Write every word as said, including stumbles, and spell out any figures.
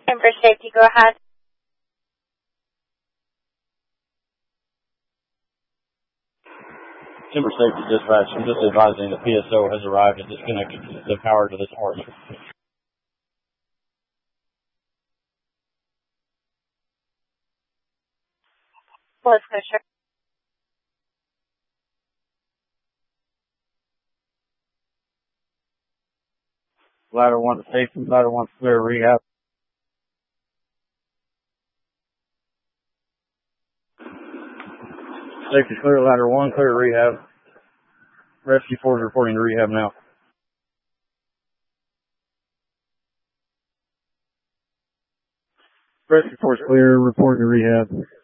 Timber Safety, go ahead. Timber Safety Dispatch, I'm just advising the P S O has arrived and disconnected the power to this apartment. Let's go, sure. Ladder one to safety, ladder one clear rehab. Safety clear, ladder one clear rehab. Rescue force reporting to rehab now. Rescue force clear, reporting to rehab.